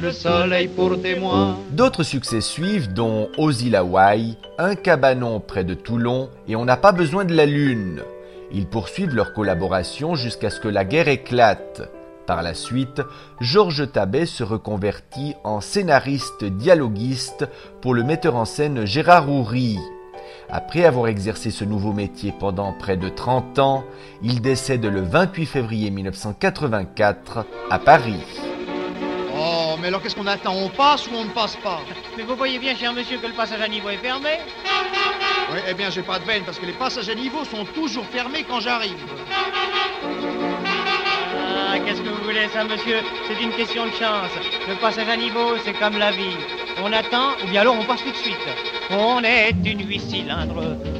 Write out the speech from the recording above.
le soleil pour témoin. D'autres succès suivent, dont Ozilawai, Un cabanon près de Toulon et On n'a pas besoin de la lune. Ils poursuivent leur collaboration jusqu'à ce que la guerre éclate. Par la suite, Georges Tabet se reconvertit en scénariste-dialoguiste pour le metteur en scène Gérard Houry. Après avoir exercé ce nouveau métier pendant près de 30 ans, il décède le 28 février 1984 à Paris. Oh, mais alors qu'est-ce qu'on attend? On passe ou on ne passe pas? Mais vous voyez bien, cher monsieur, que le passage à niveau est fermé. Oui, eh bien, j'ai pas de veine, parce que les passages à niveau sont toujours fermés quand j'arrive. Ah, qu'est-ce que vous voulez, ça, monsieur? C'est une question de chance. Le passage à niveau, c'est comme la vie. On attend, ou bien alors on passe tout de suite. On est une 8 cylindres